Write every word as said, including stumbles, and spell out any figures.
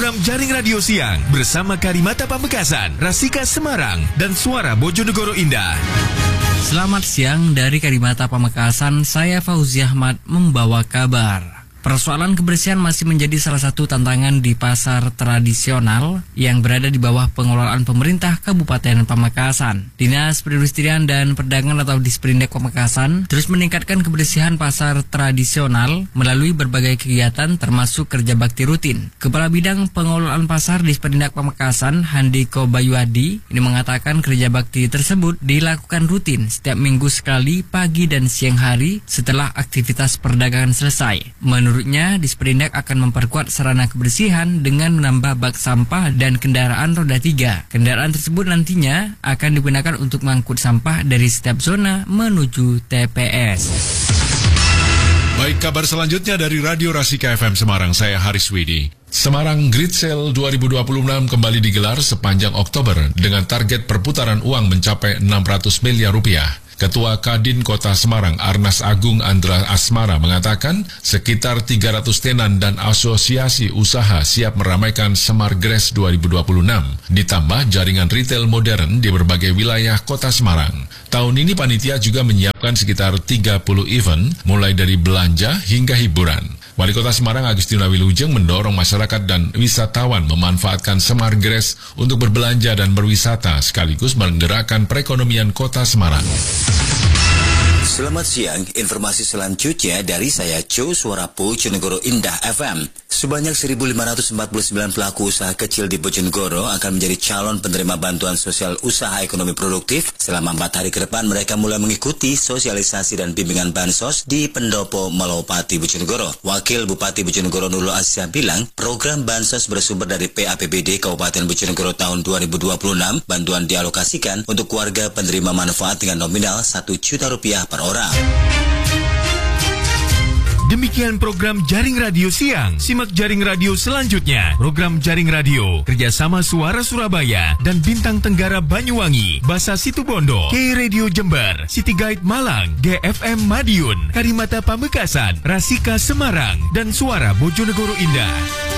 program Jaring Radio Siang bersama Karimata Pamekasan, Rasika Semarang, dan Suara Bojonegoro Indah. Selamat siang dari Karimata Pamekasan, saya Fauzi Ahmad membawa kabar. Persoalan kebersihan masih menjadi salah satu tantangan di pasar tradisional yang berada di bawah pengelolaan pemerintah Kabupaten Pamekasan. Dinas Perindustrian dan Perdagangan atau Disperindak Pamekasan terus meningkatkan kebersihan pasar tradisional melalui berbagai kegiatan termasuk kerja bakti rutin. Kepala Bidang Pengelolaan Pasar Disperindak Pamekasan, Handiko Bayuadi, ini mengatakan kerja bakti tersebut dilakukan rutin setiap minggu sekali pagi dan siang hari setelah aktivitas perdagangan selesai. Menurut Menurutnya, Disperindak akan memperkuat sarana kebersihan dengan menambah bak sampah dan kendaraan roda tiga. Kendaraan tersebut nantinya akan digunakan untuk mengangkut sampah dari setiap zona menuju T P S. Baik, kabar selanjutnya dari Radio Rasika F M Semarang, saya Haris Widi. Semarang Grid Sale dua ribu dua puluh enam kembali digelar sepanjang Oktober dengan target perputaran uang mencapai enam ratus miliar rupiah. Ketua Kadin Kota Semarang Arnas Agung Andra Asmara mengatakan sekitar tiga ratus tenan dan asosiasi usaha siap meramaikan Semargres dua ribu dua puluh enam, ditambah jaringan retail modern di berbagai wilayah Kota Semarang. Tahun ini panitia juga menyiapkan sekitar tiga puluh event, mulai dari belanja hingga hiburan. Wali Kota Semarang Agustina Wilujeng mendorong masyarakat dan wisatawan memanfaatkan Semargres untuk berbelanja dan berwisata sekaligus menggerakkan perekonomian Kota Semarang. Selamat siang, informasi selanjutnya dari saya Jo Suara Bojonegoro Indah F M. Sebanyak seribu lima ratus empat puluh sembilan pelaku usaha kecil di Bojonegoro akan menjadi calon penerima bantuan sosial usaha ekonomi produktif. Selama empat hari ke depan mereka mulai mengikuti sosialisasi dan bimbingan bansos di Pendopo Malopati Bojonegoro. Wakil Bupati Bojonegoro Nurul Asya bilang, program bansos bersumber dari P A P B D Kabupaten Bojonegoro tahun dua ribu dua puluh enam. Bantuan dialokasikan untuk warga penerima manfaat dengan nominal satu juta rupiah per orang. Demikian program Jaring Radio Siang. Simak Jaring Radio selanjutnya. Program Jaring Radio kerjasama Suara Surabaya dan Bintang Tenggara Banyuwangi, Basa Situbondo, K Radio Jember, City Guide Malang, G F M Madiun, Karimata Pamekasan, Rasika Semarang, dan Suara Bojonegoro Indah.